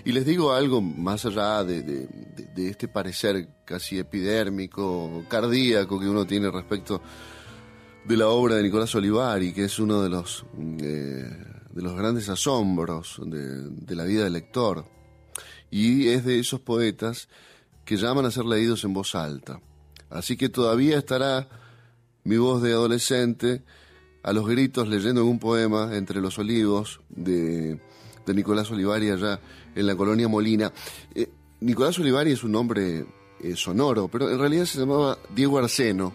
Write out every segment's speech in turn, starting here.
Y les digo algo más allá de este parecer casi epidérmico, cardíaco que uno tiene respecto de la obra de Nicolás Olivari, que es uno de los grandes asombros de la vida del lector. Y es de esos poetas que llaman a ser leídos en voz alta. Así que todavía estará mi voz de adolescente a los gritos leyendo un poema entre los olivos de Nicolás Olivari allá en la colonia Molina. Nicolás Olivari es un nombre sonoro, pero en realidad se llamaba Diego Arseno.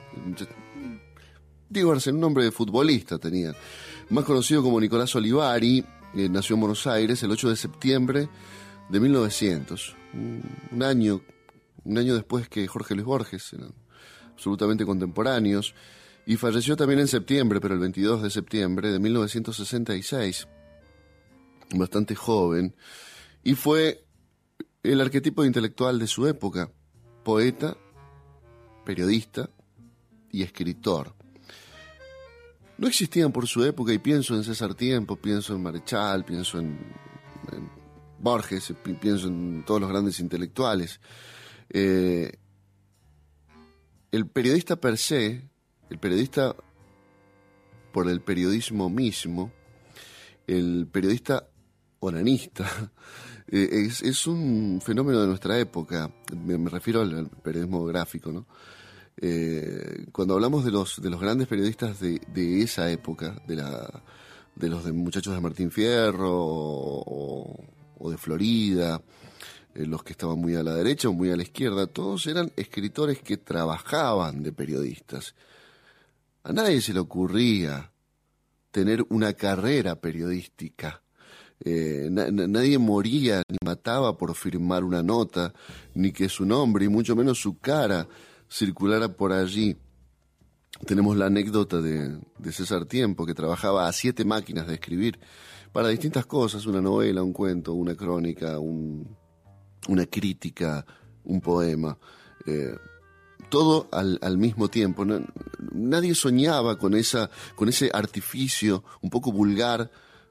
Diego Arseno, un nombre de futbolista tenía. Más conocido como Nicolás Olivari, nació en Buenos Aires el 8 de septiembre de 1900. Un año después que Jorge Luis Borges, eran absolutamente contemporáneos. Y falleció también en septiembre, pero el 22 de septiembre de 1966. Bastante joven. Y fue el arquetipo intelectual de su época. Poeta, periodista y escritor. No existían por su época, y pienso en César Tiempo, pienso en Marechal, pienso en Borges, pienso en todos los grandes intelectuales. El periodista per se, el periodista por el periodismo mismo, el periodista onanista, es un fenómeno de nuestra época. Me refiero al periodismo gráfico, ¿no? Cuando hablamos de los grandes periodistas de esa época, de los muchachos de Martín Fierro o de Florida, los que estaban muy a la derecha o muy a la izquierda, todos eran escritores que trabajaban de periodistas. A nadie se le ocurría tener una carrera periodística. Nadie moría ni mataba por firmar una nota, ni que su nombre y mucho menos su cara circulara por allí. Tenemos la anécdota de César Tiempo, que trabajaba a 7 máquinas de escribir para distintas cosas: una novela, un cuento, una crónica, una crítica, un poema, todo al mismo tiempo. Nadie soñaba con ese artificio un poco vulgar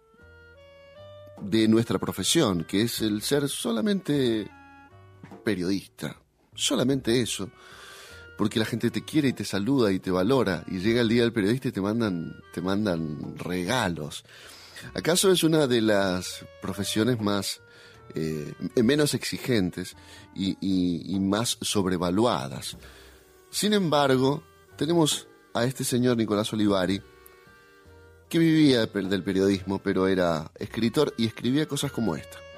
de nuestra profesión, que es el ser solamente periodista, solamente eso. Porque la gente te quiere y te saluda y te valora, y llega el día del periodista y te mandan regalos. ¿Acaso es una de las profesiones más menos exigentes y más sobrevaluadas? Sin embargo, tenemos a este señor Nicolás Olivari, que vivía del periodismo, pero era escritor y escribía cosas como esta.